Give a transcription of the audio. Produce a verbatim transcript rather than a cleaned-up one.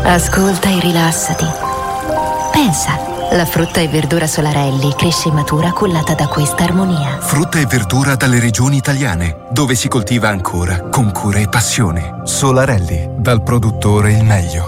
Ascolta e rilassati. Pensa, la frutta e verdura Solarelli cresce e matura cullata da questa armonia. Frutta e verdura dalle regioni italiane, dove si coltiva ancora con cura e passione. Solarelli, dal produttore il meglio.